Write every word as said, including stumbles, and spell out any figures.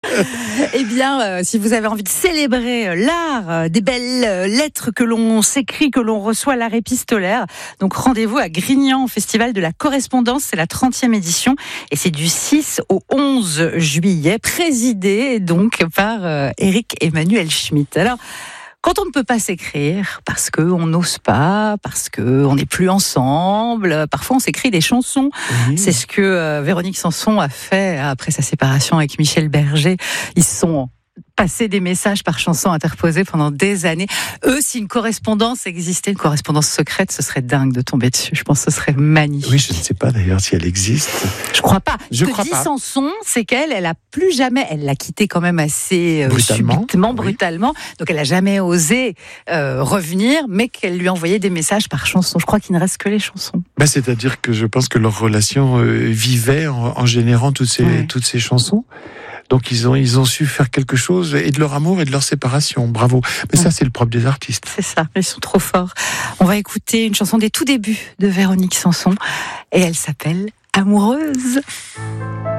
Eh bien, euh, si vous avez envie de célébrer euh, l'art, euh, des belles euh, lettres que l'on s'écrit, que l'on reçoit à l'art épistolaire, donc rendez-vous à Grignan, au Festival de la Correspondance, c'est la trentième édition, et c'est du six au onze juillet, présidé donc par euh, Éric Emmanuel Schmitt. Alors, quand on ne peut pas s'écrire, parce qu'on n'ose pas, parce qu'on n'est plus ensemble, parfois on s'écrit des chansons. Oui. C'est ce que euh, Véronique Sanson a fait après sa séparation avec Michel Berger. Ils se sont passés des messages par chansons interposées pendant des années. Eux, si une correspondance existait, une correspondance secrète, ce serait dingue de tomber dessus. Je pense que ce serait magnifique. Oui, je ne sais pas d'ailleurs si elle existe. Je crois pas. Je Ce que crois dit pas. Sanson, c'est qu'elle, elle a plus jamais, elle l'a quitté quand même assez euh, Brutalement, subitement, oui. brutalement. Donc elle a jamais osé euh, revenir, mais qu'elle lui envoyait des messages par chanson. Je crois qu'il ne reste que les chansons. Bah, c'est-à-dire que je pense que leur relation euh, vivait en, en générant toutes ces, Ouais. toutes ces chansons. Donc ils ont, ils ont su faire quelque chose et de leur amour et de leur séparation. Bravo. Mais Ouais. ça, c'est le propre des artistes. C'est ça, ils sont trop forts. On va écouter une chanson des tout débuts de Véronique Sanson et elle s'appelle Amoureuse.